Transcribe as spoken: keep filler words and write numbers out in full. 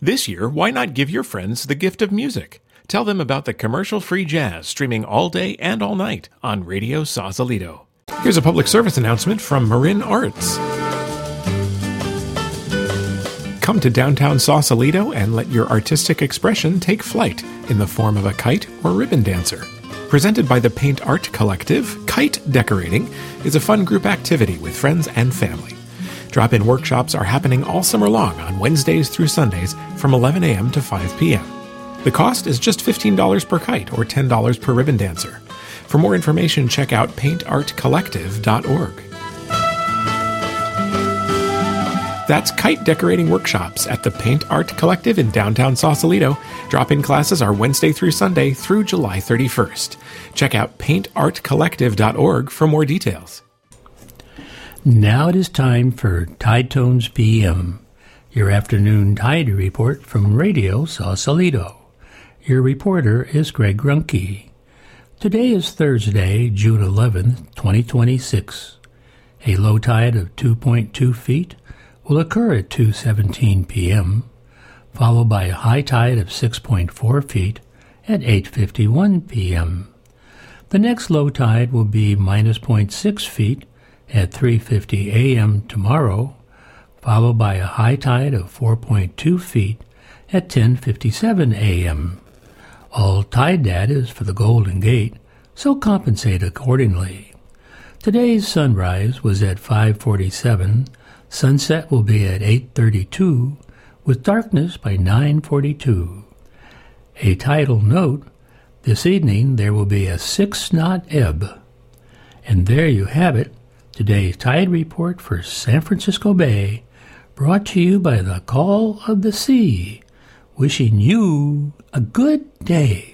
This year, why not give your friends the gift of music? Tell them about the commercial-free jazz streaming all day and all night on Radio Sausalito. Here's a public service announcement from Marin Arts. Come to downtown Sausalito and let your artistic expression take flight in the form of a kite or ribbon dancer. Presented by the Paint Art Collective, kite decorating is a fun group activity with friends and family. Drop-in workshops are happening all summer long on Wednesdays through Sundays from eleven a.m. to five p.m. The cost is just fifteen dollars per kite or ten dollars per ribbon dancer. For more information, check out paint art collective dot org. That's kite decorating workshops at the Paint Art Collective in downtown Sausalito. Drop-in classes are Wednesday through Sunday through July thirty-first. Check out paint art collective dot org for more details. Now it is time for Tide Tones P M, your afternoon tide report from Radio Sausalito. Your reporter is Greg Grunke. Today is Thursday, June eleventh, twenty twenty-six. A low tide of two point two feet will occur at two seventeen p.m., followed by a high tide of six point four feet at eight fifty-one p.m. The next low tide will be minus zero point six feet at three fifty a.m. tomorrow, followed by a high tide of four point two feet at ten fifty-seven a.m. All tide data is for the Golden Gate, so compensate accordingly. Today's sunrise was at five forty-seven, sunset will be at eight thirty-two, with darkness by nine forty-two. A tidal note, this evening there will be a six-knot ebb. And there you have it, today's tide report for San Francisco Bay, brought to you by the Call of the Sea, wishing you a good day.